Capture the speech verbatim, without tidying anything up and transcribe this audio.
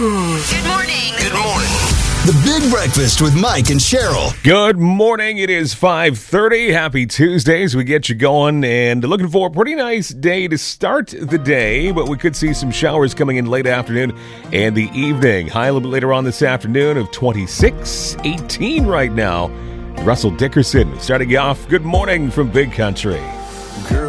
Good morning. Good morning. The Big Breakfast with Mike and Cheryl. Good morning. It is five thirty. Happy Tuesday as we get you going and looking for a pretty nice day to start the day, but we could see some showers coming in late afternoon and the evening. High a little bit later on this afternoon of twenty-six, eighteen right now. Russell Dickerson starting you off. Good morning from Big Country. Girl,